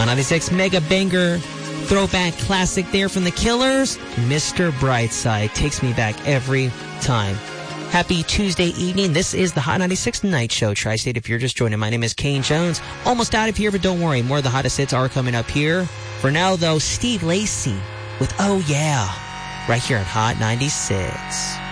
On 96 Mega Banger, throwback classic there from the Killers. Mr. Brightside takes me back every time. Happy Tuesday evening. This is the Hot 96 Night Show, Tri-State. If you're just joining, my name is Kane Jones. Almost out of here, but don't worry. More of the hottest hits are coming up here. For now, though, Steve Lacy with Oh Yeah, right here at Hot 96.